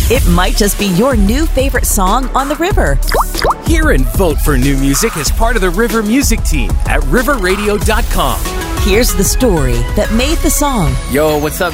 It might just be your new favorite song on the river. Hear and vote for new music as part of the River Music Team at riverradio.com. Here's the story that made the song. Yo, what's up,